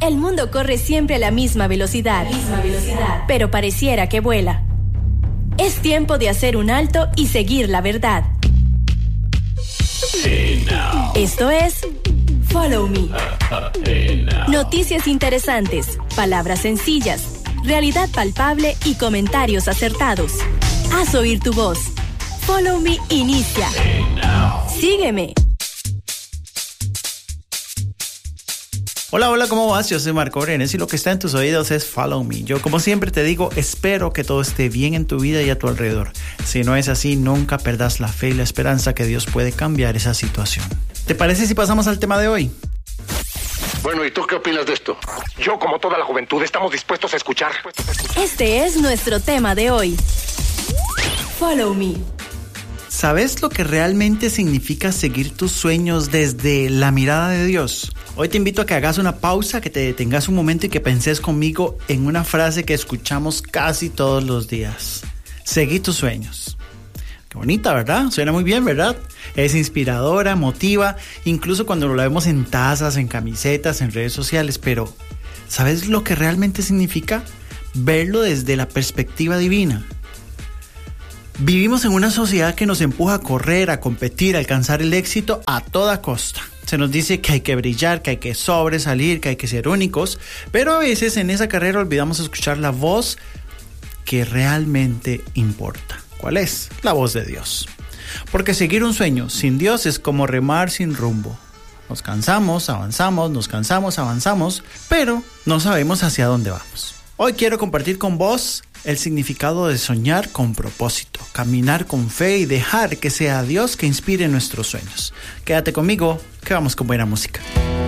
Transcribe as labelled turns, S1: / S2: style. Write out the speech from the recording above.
S1: El mundo corre siempre a la misma velocidad, pero pareciera que vuela. Es tiempo de hacer un alto y seguir la verdad. Esto es Follow Me. Noticias interesantes, palabras sencillas, realidad palpable y comentarios acertados. Haz oír tu voz. Follow Me inicia. Sígueme.
S2: Hola, ¿cómo vas? Yo soy Marco Brenes y lo que está en tus oídos es Follow Me. Yo, como siempre te digo, espero que todo esté bien en tu vida y a tu alrededor. Si no es así, nunca perdas la fe y la esperanza que Dios puede cambiar esa situación. ¿Te parece si pasamos al tema de hoy?
S3: Bueno, ¿y tú qué opinas de esto? Yo, como toda la juventud, estamos dispuestos a escuchar.
S1: Este es nuestro tema de hoy. Follow Me.
S2: ¿Sabes lo que realmente significa seguir tus sueños desde la mirada de Dios? Hoy te invito a que hagas una pausa, que te detengas un momento y que penses conmigo en una frase que escuchamos casi todos los días. Seguí tus sueños. Qué bonita, ¿verdad? Suena muy bien, ¿verdad? Es inspiradora, motiva, incluso cuando lo vemos en tazas, en camisetas, en redes sociales. Pero, ¿sabes lo que realmente significa? Verlo desde la perspectiva divina. Vivimos en una sociedad que nos empuja a correr, a competir, a alcanzar el éxito a toda costa. Se nos dice que hay que brillar, que hay que sobresalir, que hay que ser únicos, pero a veces en esa carrera olvidamos escuchar la voz que realmente importa. ¿Cuál es? La voz de Dios. Porque seguir un sueño sin Dios es como remar sin rumbo. Nos cansamos, avanzamos, nos cansamos, avanzamos, pero no sabemos hacia dónde vamos. Hoy quiero compartir con vos el significado de soñar con propósito, caminar con fe y dejar que sea Dios que inspire nuestros sueños. Quédate conmigo, que vamos con buena música.